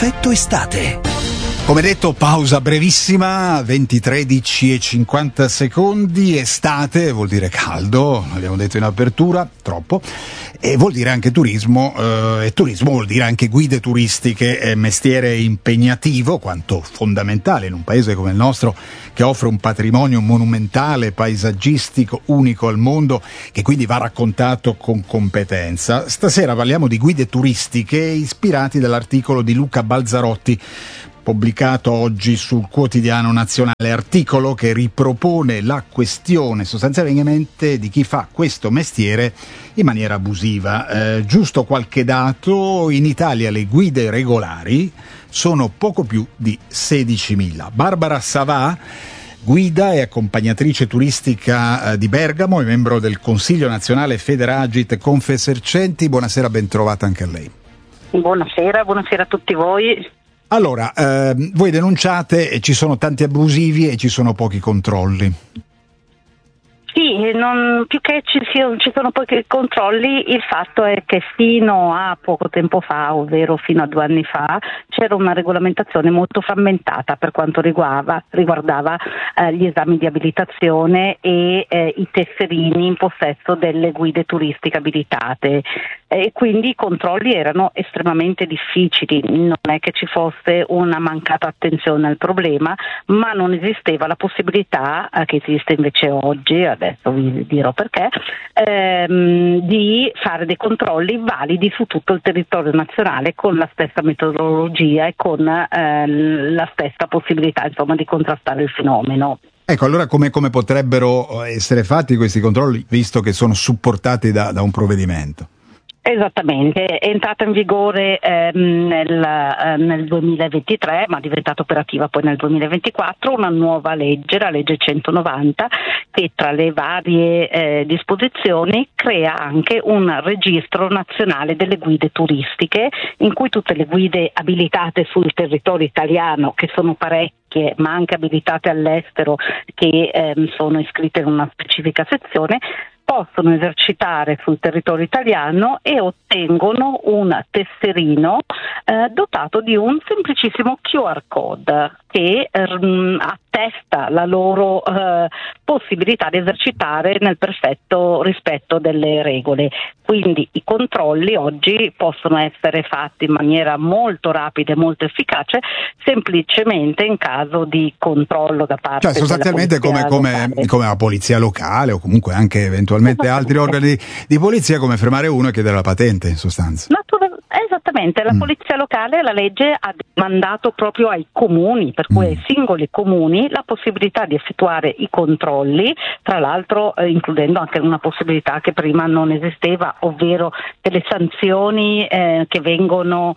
Effetto estate. Come detto, pausa brevissima, 20:13 e 50 secondi, estate vuol dire caldo, abbiamo detto in apertura, troppo, e vuol dire anche turismo, e turismo vuol dire anche guide turistiche, mestiere impegnativo quanto fondamentale in un paese come il nostro che offre un patrimonio monumentale, paesaggistico, unico al mondo, che quindi va raccontato con competenza. Stasera parliamo di guide turistiche ispirati dall'articolo di Luca Balzarotti, pubblicato oggi sul Quotidiano Nazionale, articolo che ripropone la questione sostanzialmente di chi fa questo mestiere in maniera abusiva. Giusto qualche dato: in Italia le guide regolari sono poco più di 16.000. Barbara Savà, guida e accompagnatrice turistica di Bergamo e membro del Consiglio Nazionale Federagit Confesercenti, buonasera, ben trovata anche a lei. Buonasera a tutti voi. Allora, voi denunciate e ci sono tanti abusivi e ci sono pochi controlli. Sì, più che ci sono pochi controlli, il fatto è che fino a poco tempo fa, ovvero fino a 2 anni fa, c'era una regolamentazione molto frammentata per quanto riguardava gli esami di abilitazione e i tesserini in possesso delle guide turistiche abilitate. E quindi i controlli erano estremamente difficili, non è che ci fosse una mancata attenzione al problema, ma non esisteva la possibilità, che esiste invece oggi, adesso vi dirò perché, di fare dei controlli validi su tutto il territorio nazionale con la stessa metodologia e con la stessa possibilità, insomma, di contrastare il fenomeno. Ecco, allora come potrebbero essere fatti questi controlli, visto che sono supportati da un provvedimento? Esattamente, è entrata in vigore nel 2023, ma è diventata operativa poi nel 2024, una nuova legge, la legge 190, che tra le varie disposizioni crea anche un registro nazionale delle guide turistiche, in cui tutte le guide abilitate sul territorio italiano, che sono parecchie, ma anche abilitate all'estero, che sono iscritte in una specifica sezione, possono esercitare sul territorio italiano e ottengono un tesserino dotato di un semplicissimo QR code che attesta la loro possibilità di esercitare nel perfetto rispetto delle regole. Quindi i controlli oggi possono essere fatti in maniera molto rapida e molto efficace, semplicemente in caso di controllo da parte della sostanzialmente come la polizia locale o comunque anche eventualmente altri organi di polizia, come fermare uno e chiedere la patente, in sostanza. Esattamente, la polizia locale, la legge ha mandato proprio ai comuni, per cui ai singoli comuni, la possibilità di effettuare i controlli, tra l'altro includendo anche una possibilità che prima non esisteva, ovvero che le sanzioni che vengono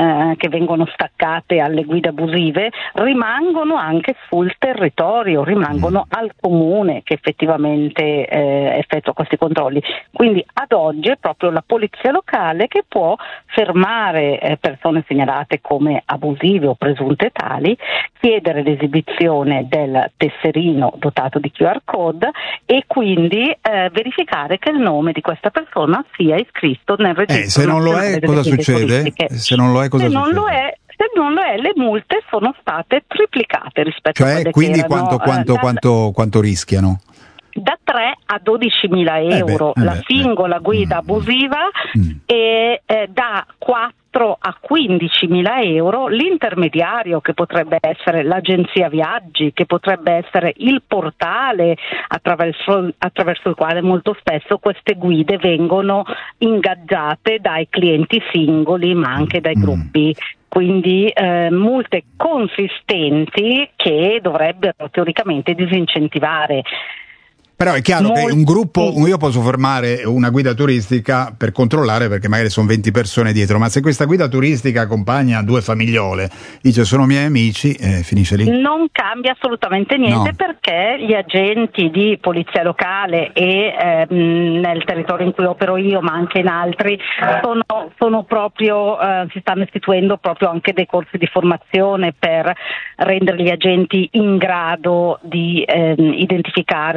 staccate alle guide abusive rimangono anche sul territorio, rimangono al comune che effettivamente effettua questi controlli. Quindi ad oggi è proprio la polizia locale che può fermare persone segnalate come abusive o presunte tali, chiedere l'esibizione del tesserino dotato di QR code e quindi verificare che il nome di questa persona sia iscritto nel registro. Se non lo è, cosa succede? Se non lo è, Se non lo è, le multe sono state triplicate rispetto a quelle quindi che erano, quanto rischiano? Da 3 a 12.000 euro la singola guida abusiva e da 4 a 15.000 euro l'intermediario, che potrebbe essere l'agenzia viaggi, che potrebbe essere il portale attraverso il quale molto spesso queste guide vengono ingaggiate dai clienti singoli ma anche dai gruppi. Quindi multe consistenti che dovrebbero teoricamente disincentivare. Però è chiaro che un gruppo, io posso formare una guida turistica per controllare, perché magari sono 20 persone dietro, ma se questa guida turistica accompagna 2 famigliole, dice sono miei amici, finisce lì? Non cambia assolutamente niente, no. Perché gli agenti di polizia locale e nel territorio in cui opero io, ma anche in altri, sono proprio, si stanno istituendo proprio anche dei corsi di formazione per rendere gli agenti in grado di identificare un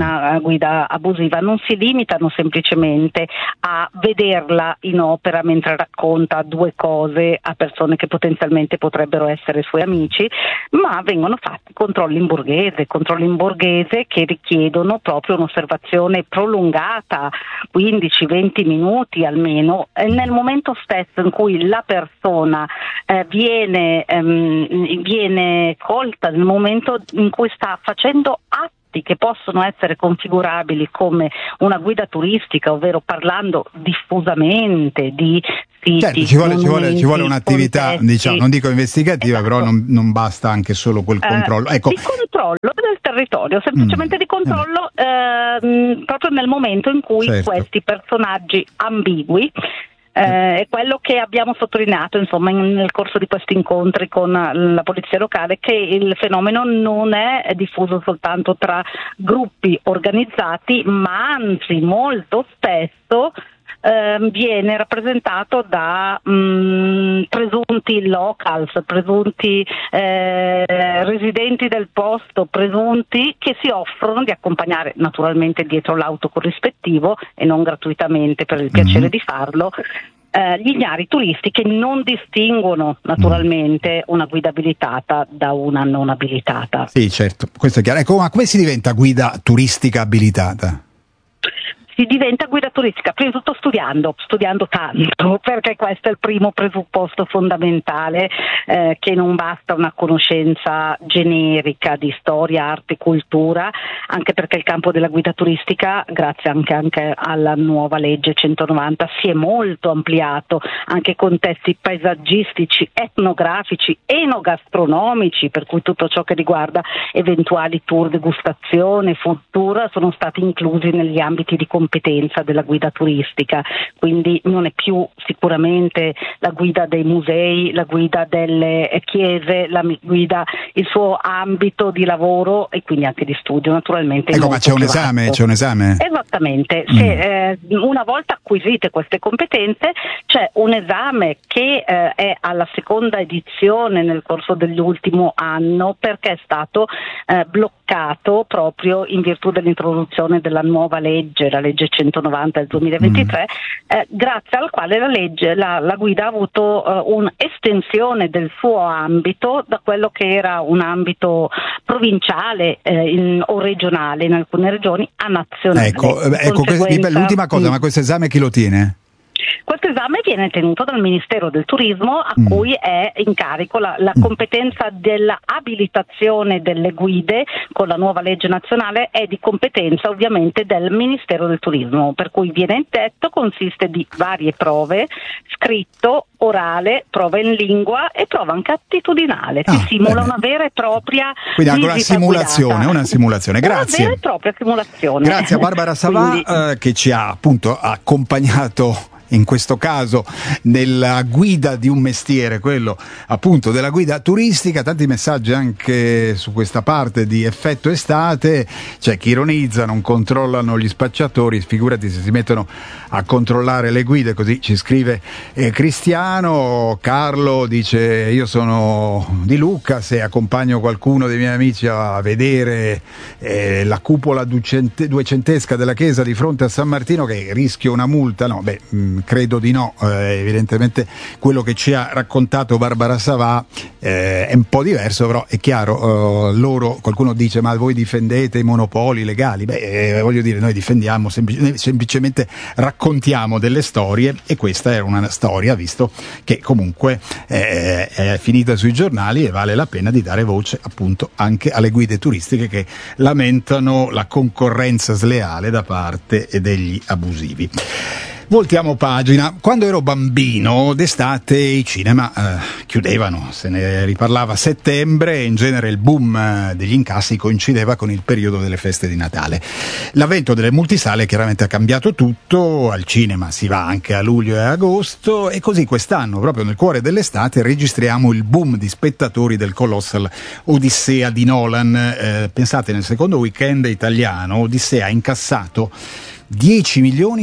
una guida abusiva, non si limitano semplicemente a vederla in opera mentre racconta due cose a persone che potenzialmente potrebbero essere suoi amici, ma vengono fatti controlli in borghese che richiedono proprio un'osservazione prolungata, 15-20 minuti almeno, nel momento stesso in cui la persona viene colta, nel momento in cui sta facendo atti che possono essere configurabili come una guida turistica, ovvero parlando diffusamente di siti. Certo, ci vuole un'attività, diciamo, non dico investigativa, però non basta anche solo quel controllo. Ecco. Di controllo del territorio, semplicemente di controllo proprio nel momento in cui questi personaggi ambigui. È quello che abbiamo sottolineato, insomma, nel corso di questi incontri con la polizia locale, che il fenomeno non è diffuso soltanto tra gruppi organizzati, ma anzi molto spesso viene rappresentato da presunti locals, presunti residenti del posto, presunti che si offrono di accompagnare, naturalmente dietro l'auto corrispettivo e non gratuitamente per il piacere di farlo, gli ignari turisti che non distinguono naturalmente una guida abilitata da una non abilitata. Sì, certo, questo è chiaro. Ecco, ma come si diventa guida turistica abilitata? Si diventa guida turistica prima di tutto studiando tanto, perché questo è il primo presupposto fondamentale, che non basta una conoscenza generica di storia, arte, cultura, anche perché il campo della guida turistica, grazie anche alla nuova legge 190, si è molto ampliato, anche contesti paesaggistici, etnografici, enogastronomici, per cui tutto ciò che riguarda eventuali tour, degustazione, food tour sono stati inclusi negli ambiti di competenza della guida turistica, quindi non è più sicuramente la guida dei musei, la guida delle chiese, la guida, il suo ambito di lavoro e quindi anche di studio, naturalmente. Ecco, ma c'è un esame? Esattamente, se una volta acquisite queste competenze c'è un esame che è alla seconda edizione nel corso dell'ultimo anno, perché è stato bloccato proprio in virtù dell'introduzione della nuova legge, la legge 190 del 2023, grazie al quale la guida ha avuto un'estensione del suo ambito da quello che era un ambito provinciale o regionale in alcune regioni a nazionale. Ecco, l'ultima cosa, ma questo esame chi lo tiene? Questo esame viene tenuto dal Ministero del Turismo, a cui è in carico la competenza dell'abilitazione delle guide con la nuova legge nazionale, è di competenza ovviamente del Ministero del Turismo, per cui viene detto, consiste di varie prove, scritto, orale, prova in lingua e prova anche attitudinale. Si simula una vera e propria quindi anche una simulazione. Grazie. Una vera e propria simulazione. Grazie a Barbara Savà che ci ha appunto accompagnato in questo caso nella guida di un mestiere, quello appunto della guida turistica. Tanti messaggi anche su questa parte di effetto estate, c'è chi ironizza, non controllano gli spacciatori, figurati se si mettono a controllare le guide, così ci scrive Cristiano. Carlo dice: io sono di Lucca, se accompagno qualcuno dei miei amici a vedere la cupola duecentesca della chiesa di fronte a San Martino, che rischio una multa? No, credo di no. Evidentemente quello che ci ha raccontato Barbara Savà è un po' diverso, però è chiaro, qualcuno dice: ma voi difendete i monopoli legali? Voglio dire, noi difendiamo semplicemente raccontiamo delle storie, e questa era una storia, visto che comunque è finita sui giornali, e vale la pena di dare voce appunto anche alle guide turistiche che lamentano la concorrenza sleale da parte degli abusivi. Voltiamo pagina. Quando ero bambino d'estate i cinema chiudevano, se ne riparlava a settembre, e in genere il boom degli incassi coincideva con il periodo delle feste di Natale. L'avvento delle multisale chiaramente ha cambiato tutto, al cinema si va anche a luglio e agosto, e così quest'anno, proprio nel cuore dell'estate, registriamo il boom di spettatori del Colossal Odissea di Nolan. Pensate, nel secondo weekend italiano Odissea ha incassato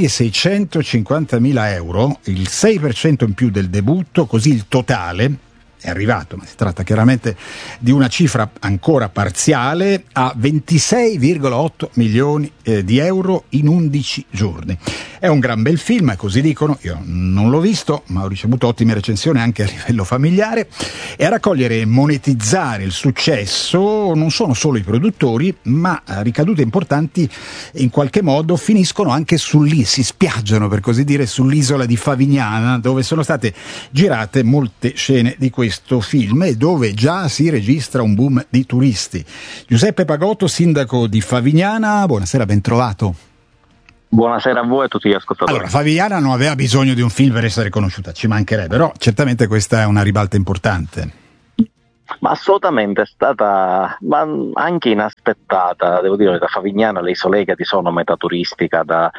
10.650.000 euro, il 6% in più del debutto, così il totale è arrivato, ma si tratta chiaramente di una cifra ancora parziale, a 26,8 milioni di euro in 11 giorni. È un gran bel film, così dicono, io non l'ho visto, ma ho ricevuto ottime recensioni anche a livello familiare, e a raccogliere e monetizzare il successo non sono solo i produttori, ma ricadute importanti in qualche modo finiscono anche si spiaggiano per così dire sull'isola di Favignana, dove sono state girate molte scene di questo film e dove già si registra un boom di turisti. Giuseppe Pagotto, sindaco di Favignana, buonasera, ben trovato. Buonasera a voi e a tutti gli ascoltatori. Allora, Favignana non aveva bisogno di un film per essere conosciuta, ci mancherebbe, però certamente questa è una ribalta importante. Ma assolutamente, è stata anche inaspettata, devo dire, da Favignana le Isole Egadi sono meta turistica da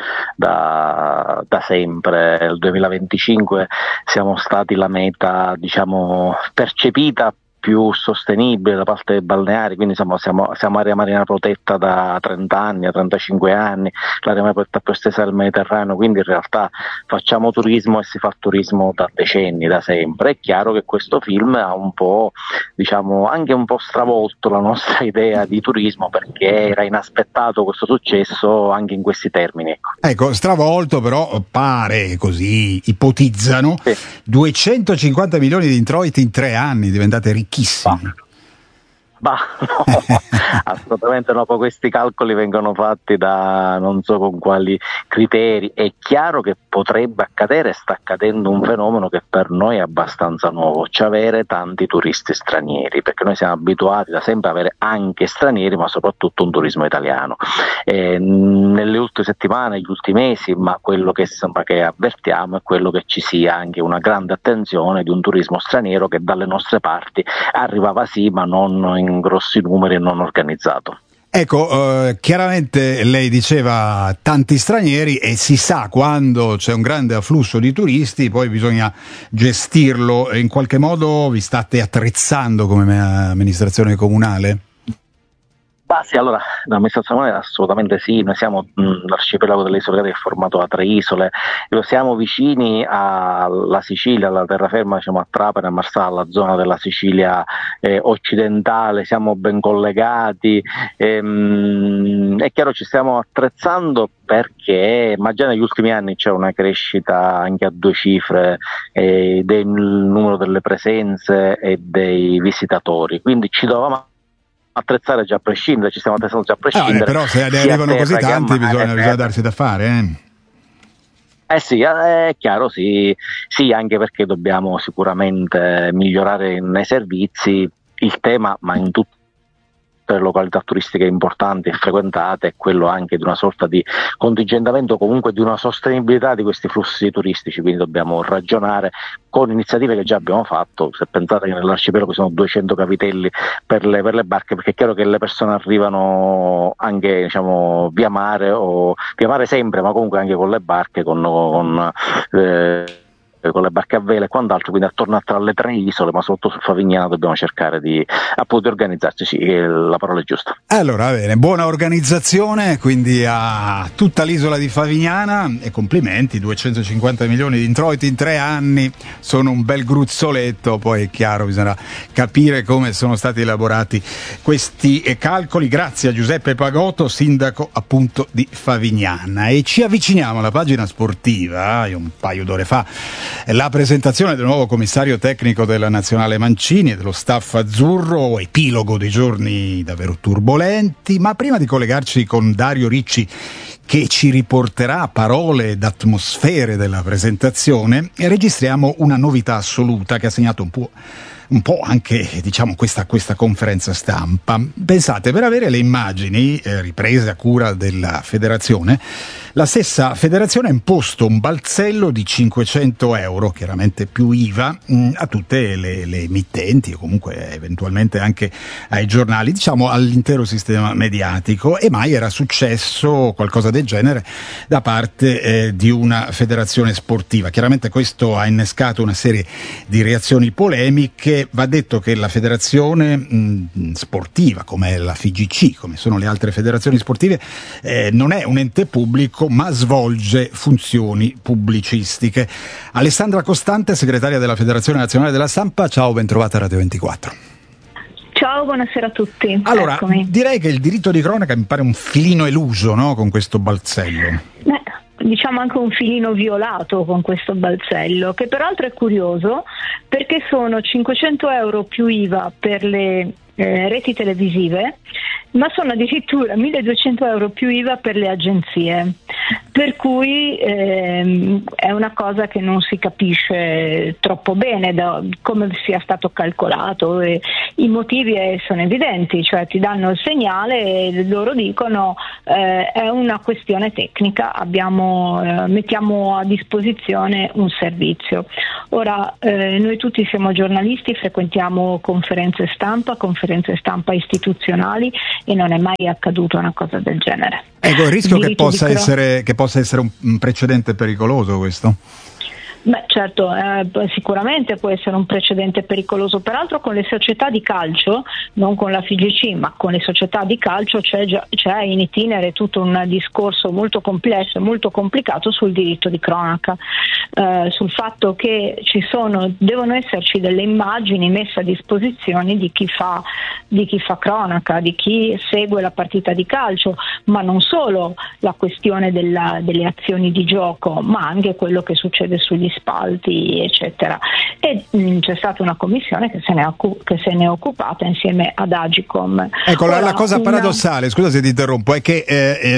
sempre. Nel 2025 siamo stati la meta, diciamo, percepita più sostenibile da parte dei balneari, quindi siamo area marina protetta da 30 anni, a 35 anni, l'area marina protetta più estesa del Mediterraneo, quindi in realtà facciamo turismo e si fa turismo da decenni, da sempre. È chiaro che questo film ha un po', diciamo, anche un po' stravolto la nostra idea di turismo, perché era inaspettato questo successo anche in questi termini. Ecco, stravolto, però pare, così ipotizzano, sì, 250 milioni di introiti in 3 anni, diventate ricchissimi. No, assolutamente no, poi questi calcoli vengono fatti da non so con quali criteri. È chiaro che potrebbe accadere, sta accadendo un fenomeno che per noi è abbastanza nuovo, cioè avere tanti turisti stranieri, perché noi siamo abituati da sempre ad avere anche stranieri, ma soprattutto un turismo italiano. Nelle ultime settimane, negli ultimi mesi, ma quello che sembra che avvertiamo è quello che ci sia anche una grande attenzione di un turismo straniero che dalle nostre parti arrivava sì, ma non in grossi numeri e non organizzato. Ecco, chiaramente lei diceva tanti stranieri, e si sa, quando c'è un grande afflusso di turisti poi bisogna gestirlo. In qualche modo vi state attrezzando come amministrazione comunale? Sì, allora l'amministrazione assolutamente sì, noi siamo l'arcipelago delle Isole Egadi, è formato da 3 isole, lo siamo vicini alla Sicilia, alla terraferma, diciamo a Trapani, a Marsala, alla zona della Sicilia occidentale, siamo ben collegati, è chiaro ci stiamo attrezzando perché ma già negli ultimi anni c'è una crescita anche a 2 cifre del numero delle presenze e dei visitatori, quindi ci dovevamo attrezzare già a prescindere, ci stiamo attrezzando già a prescindere. Però se ne arrivano così tanti bisogna darsi da fare, sì, è chiaro, sì, anche perché dobbiamo sicuramente migliorare nei servizi. Il tema, ma in tutte le località turistiche importanti e frequentate, è quello anche di una sorta di contingentamento, comunque di una sostenibilità di questi flussi turistici, quindi dobbiamo ragionare con iniziative che già abbiamo fatto. Se pensate che nell'arcipelago sono 200 capitelli per le barche, perché è chiaro che le persone arrivano anche, diciamo, via mare sempre, ma comunque anche con le barche, con le barche a vela e quant'altro, quindi attorno tra le 3 isole, ma soprattutto su Favignana dobbiamo cercare di appunto organizzarci, sì, la parola è giusta. Allora, bene, buona organizzazione quindi a tutta l'isola di Favignana, e complimenti, 250 milioni di introiti in 3 anni sono un bel gruzzoletto. Poi è chiaro, bisogna capire come sono stati elaborati questi calcoli. Grazie a Giuseppe Pagotto, sindaco appunto di Favignana. E ci avviciniamo alla pagina sportiva. Un paio d'ore fa la presentazione del nuovo commissario tecnico della Nazionale Mancini e dello staff azzurro, epilogo dei giorni davvero turbolenti. Ma prima di collegarci con Dario Ricci, che ci riporterà parole ed atmosfere della presentazione, registriamo una novità assoluta che ha segnato un po' anche, diciamo, questa conferenza stampa. Pensate, per avere le immagini riprese a cura della federazione, la stessa federazione ha imposto un balzello di 500 euro, chiaramente più IVA, a tutte le emittenti, o comunque eventualmente anche ai giornali, diciamo all'intero sistema mediatico. E mai era successo qualcosa del genere da parte di una federazione sportiva. Chiaramente questo ha innescato una serie di reazioni polemiche. Va detto che la federazione sportiva, come la FIGC, come sono le altre federazioni sportive, non è un ente pubblico, medico, ma svolge funzioni pubblicistiche. Alessandra Costante, segretaria della Federazione Nazionale della Stampa, ciao, ben trovata a Radio 24. Ciao, buonasera a tutti. Allora, Eccomi. Direi che il diritto di cronaca mi pare un filino eluso, no? Con questo balzello. Diciamo anche un filino violato con questo balzello, che peraltro è curioso perché sono 500 euro più IVA per le reti televisive, ma sono addirittura 1.200 euro più IVA per le agenzie, per cui è una cosa che non si capisce troppo bene da come sia stato calcolato, e i motivi sono evidenti, cioè ti danno il segnale e loro dicono è una questione tecnica, mettiamo a disposizione un servizio. Ora noi tutti siamo giornalisti, frequentiamo conferenze stampa istituzionali, e non è mai accaduto una cosa del genere. Ecco, il rischio che possa essere un precedente pericoloso questo? Beh, certo, sicuramente può essere un precedente pericoloso, peraltro con le società di calcio, non con la FIGC, ma con le società di calcio c'è in itinere tutto un discorso molto complesso e molto complicato sul diritto di cronaca, sul fatto che devono esserci delle immagini messe a disposizione di chi fa cronaca, di chi segue la partita di calcio, ma non solo la questione delle azioni di gioco, ma anche quello che succede sugli spalti, eccetera. E c'è stata una commissione che se ne è occupata insieme ad Agicom. Ecco, la cosa paradossale, scusa se ti interrompo, è che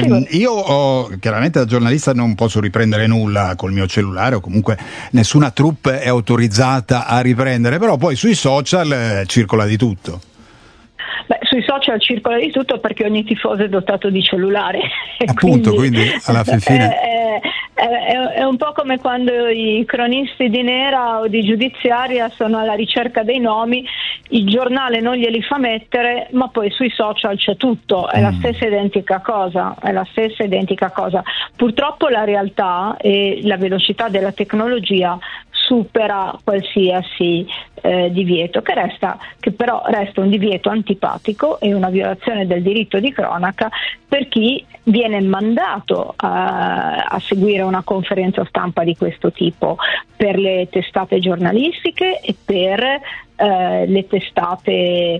io chiaramente da giornalista non posso riprendere nulla col mio cellulare, o comunque nessuna troupe è autorizzata a riprendere, però poi sui social circola di tutto. Beh, sui social circola di tutto perché ogni tifoso è dotato di cellulare. Appunto, quindi alla fine è un po' come quando i cronisti di Nera o di Giudiziaria sono alla ricerca dei nomi, il giornale non glieli fa mettere, ma poi sui social c'è tutto, è la stessa identica cosa. Purtroppo la realtà e la velocità della tecnologia supera qualsiasi divieto, che però resta un divieto antipatico e una violazione del diritto di cronaca per chi viene mandato a seguire una conferenza stampa di questo tipo, per le testate giornalistiche e per le testate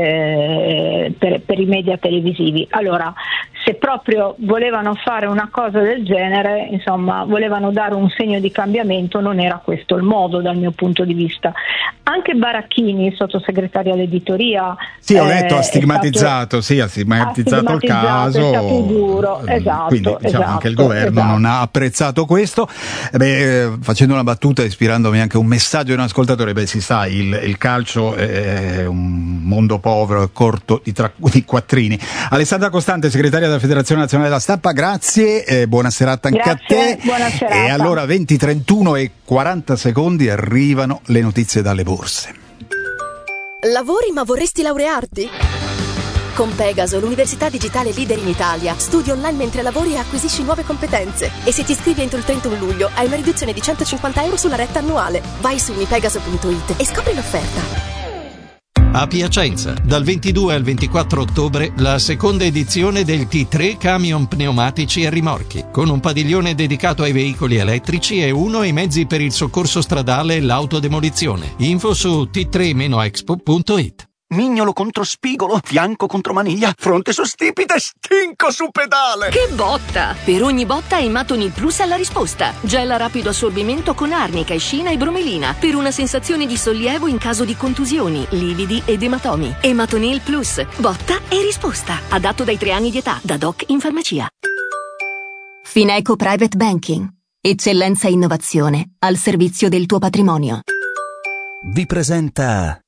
per i media televisivi. Allora, se proprio volevano fare una cosa del genere, insomma, volevano dare un segno di cambiamento, non era questo il modo dal mio punto di vista. Anche Baracchini, sottosegretario all'editoria, ho letto, ha stigmatizzato il caso, è stato duro, quindi anche il governo non ha apprezzato questo. Facendo una battuta, ispirandomi anche a un messaggio di un ascoltatore, si sa, il calcio è un mondo povero e corto di quattrini. Alessandra Costante, segretaria della Federazione Nazionale della Stampa, grazie, buona serata anche a te. Buona serata. E allora 20:31 e 40 secondi arrivano le notizie dalle borse. Lavori ma vorresti laurearti? Con Pegaso, l'università digitale leader in Italia, studi online mentre lavori e acquisisci nuove competenze. E se ti iscrivi entro il 31 luglio hai una riduzione di 150 euro sulla retta annuale. Vai su unipegaso.it e scopri l'offerta. A Piacenza, dal 22 al 24 ottobre, la seconda edizione del T3 Camion Pneumatici e Rimorchi, con un padiglione dedicato ai veicoli elettrici e uno ai mezzi per il soccorso stradale e l'autodemolizione. Info su t3-expo.it. Mignolo contro spigolo, fianco contro maniglia, fronte su stipite, stinco su pedale. Che botta! Per ogni botta Ematonil Plus ha la risposta. Gel a rapido assorbimento con arnica, escina e bromelina per una sensazione di sollievo in caso di contusioni, lividi ed ematomi. Ematonil Plus, botta e risposta. Adatto dai 3 anni di età, da doc in farmacia. Fineco Private Banking. Eccellenza e innovazione al servizio del tuo patrimonio. Vi presenta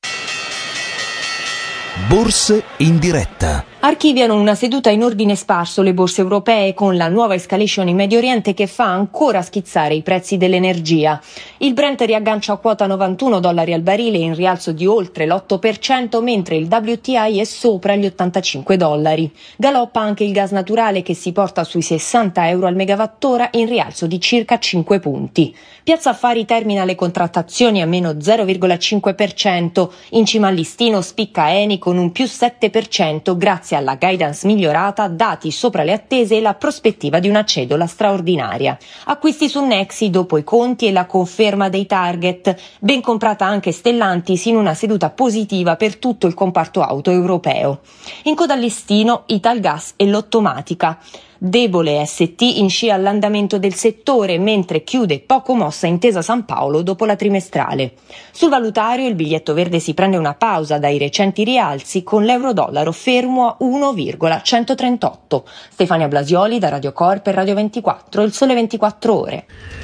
Borse in diretta. Archiviano una seduta in ordine sparso le borse europee con la nuova escalation in Medio Oriente che fa ancora schizzare i prezzi dell'energia. Il Brent riaggancia a quota $91 al barile in rialzo di oltre l'8%, mentre il WTI è sopra gli $85. Galoppa anche il gas naturale che si porta sui 60 euro al megawattora in rialzo di circa 5 punti. Piazza Affari termina le contrattazioni a meno 0,5%. In cima al listino spicca Eni con con un più 7% grazie alla guidance migliorata, dati sopra le attese e la prospettiva di una cedola straordinaria. Acquisti su Nexi dopo i conti e la conferma dei target. Ben comprata anche Stellantis in una seduta positiva per tutto il comparto auto europeo. In coda al listino Italgas e Lottomatica. Debole ST in scia all'andamento del settore, mentre chiude poco mossa Intesa San Paolo dopo la trimestrale. Sul valutario il biglietto verde si prende una pausa dai recenti rialzi, con l'euro-dollaro fermo a 1,138. Stefania Blasioli da Radio Corp e Radio 24, il Sole 24 Ore.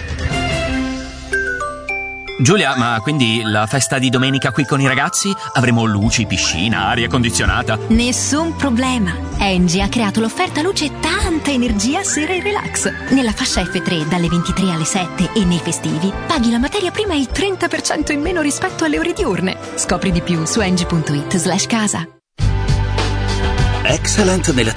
Giulia, ma quindi la festa di domenica qui con i ragazzi? Avremo luci, piscina, aria condizionata? Nessun problema. Engie ha creato l'offerta luce e tanta energia sera e relax. Nella fascia F3 dalle 23 alle 7 e nei festivi paghi la materia prima il 30% in meno rispetto alle ore diurne. Scopri di più su engie.it/casa. Excellent nella